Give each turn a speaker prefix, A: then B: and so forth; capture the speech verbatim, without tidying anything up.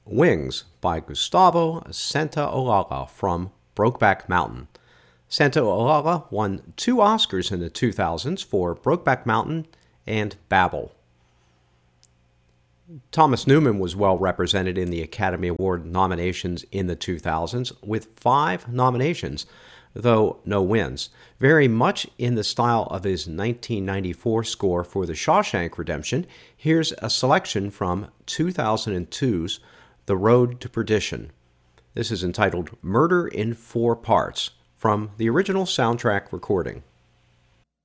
A: Wings by Gustavo Santaolalla from Brokeback Mountain. Santaolalla won two Oscars in the two thousands for Brokeback Mountain and Babel. Thomas Newman was well represented in the Academy Award nominations in the two thousands with five nominations, though no wins, very much in the style of his nineteen ninety-four score for The Shawshank Redemption. Here's a selection from two thousand two's The Road to Perdition. This is entitled Murder in Four Parts, from the original soundtrack recording.